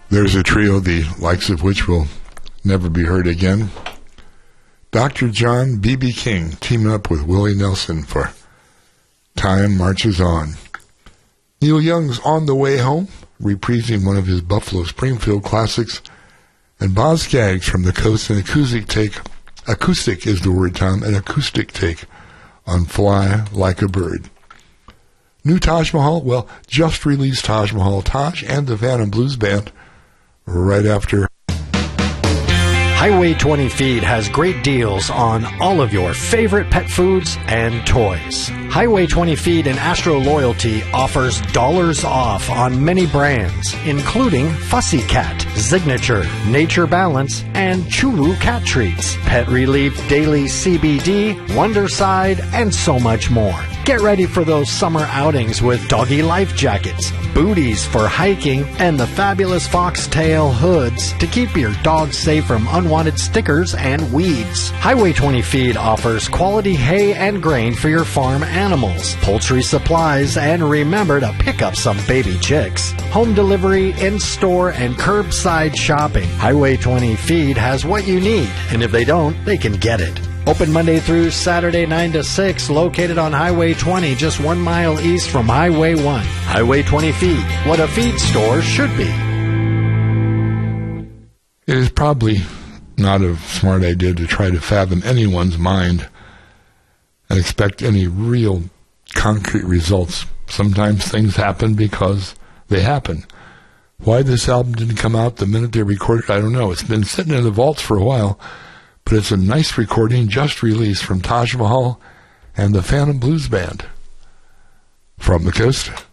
There's a trio the likes of which will never be heard again. Dr. John B.B. King teaming up with Willie Nelson for Time Marches On. Neil Young's On the Way Home, reprising one of his Buffalo Springfield classics, and Boz Scaggs from the Coast, an acoustic take. Acoustic is the word, Tom, an acoustic take on Fly Like a Bird. New Taj Mahal, well, just released Taj Mahal, Taj and the Phantom Blues Band, right after. Highway 20 Feed has great deals on all of your favorite pet foods and toys. Highway 20 Feed and Astro Loyalty offers dollars off on many brands, including Fussy Cat, Signature, Nature Balance, and Chulu Cat Treats, Pet Relief Daily CBD, Wonderside, and so much more. Get ready for those summer outings with doggy life jackets, booties for hiking, and the fabulous foxtail hoods to keep your dog safe from unwanted stickers and weeds. Highway 20 Feed offers quality hay and grain for your farm animals, poultry supplies, and remember to pick up some baby chicks. Home delivery, in-store, and curbside shopping. Highway 20 Feed has what you need, and if they don't, they can get it. Open Monday through Saturday 9 to 6, located on Highway 20, just 1 mile east from Highway 1. Highway 20 Feed, what a feed store should be. It is probably not a smart idea to try to fathom anyone's mind and expect any real concrete results. Sometimes things happen because they happen. Why this album didn't come out the minute they recorded, I don't know. It's been sitting in the vaults for a while. But it's a nice recording just released from Taj Mahal and the Phantom Blues Band. From the Coast.